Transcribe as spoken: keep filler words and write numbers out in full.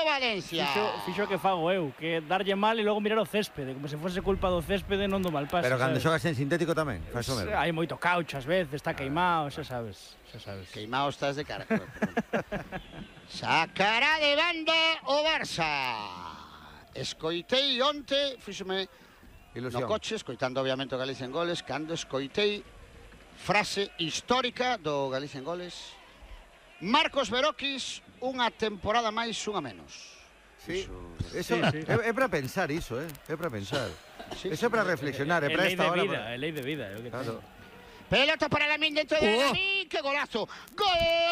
Valencia. Fixo, fixo que fago eu, que darlle mal e logo mirar o céspede, como se fose culpa do céspede non do mal pase. Pero cando sabes? xogas en sintético tamén, faz o mesmo. Hai moito caucho ás veces, está queimado, xa sabes, xa sabes. Queimado estás de cara. Sacará de banda o Barça. Escoitei onte, fíxome Ilusión. no coche, escoitando obviamente o Galicia en Goles, cando escoitei frase histórica do Galicia en Goles. Marcos Beroquis, unha temporada máis, unha menos. Sí, Iso, eso, sí, sí. É, é para pensar iso, eh? É para pensar. sí, Eso é para reflexionar, é É para lei esta de hora. vida, para- é lei de vida. é o que Claro. ten. Pelota para Lamín dentro de Oh. Lamín, que golazo. Gol!